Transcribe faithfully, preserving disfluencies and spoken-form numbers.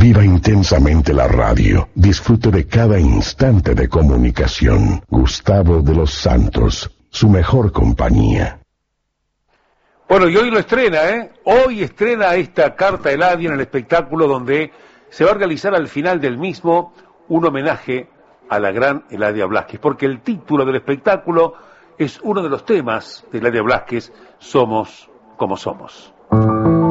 Viva intensamente la radio. Disfrute de cada instante de comunicación. Gustavo de los Santos, su mejor compañía. Bueno, y hoy lo estrena, ¿eh? Hoy estrena esta Carta Eladia en el espectáculo donde se va a realizar al final del mismo un homenaje a la gran Eladia Blasquez, porque el título del espectáculo es uno de los temas de Eladia Blasquez, Somos como somos.